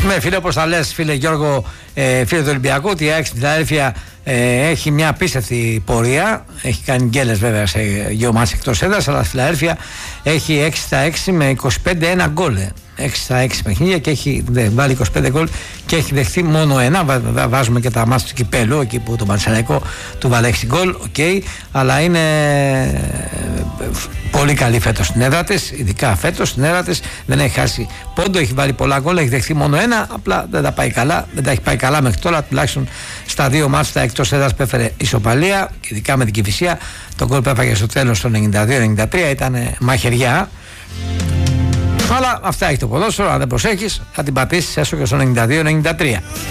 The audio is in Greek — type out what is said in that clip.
Ναι, φίλε, όπως τα λες, φίλε Γιώργο, φίλε του Ολυμπιακού, ότι η ΑΕΚ στην Φιλαδέλφια έχει μια απίστευτη πορεία. Έχει κάνει γκέλες βέβαια σε δύο μάτς εκτός έδρας, αλλά η Φιλαδέλφια έχει 6-6 με 25-1 γκολ. 6-6 παιχνίδια και έχει βάλει 25 γκολ και έχει δεχθεί μόνο ένα. Βάζουμε και τα μάτς του κυπέλου, εκεί που το Πανσεραϊκό του βάλει 6 γκολ, αλλά είναι πολύ καλή φέτος στην έδρα της, ειδικά φέτος στην έδρα της. Δεν έχει χάσει πόντο, έχει βάλει πολλά γκολ, έχει δεχθεί μόνο ένα. Απλά δεν τα πάει καλά, δεν τα έχει πάει καλά μέχρι τώρα, τουλάχιστον στα δύο μάτς τα εκτός έδρας που έφερε ισοπαλία, ειδικά με την Κηφισιά. Το γκολ που έφαγε στο τέλος το 92-93 ήταν μαχαιριά. Αλλά αυτά έχει το ποδόσφαιρο. Αν δεν προσέχεις, θα την πατήσεις έστω και στο 92-93.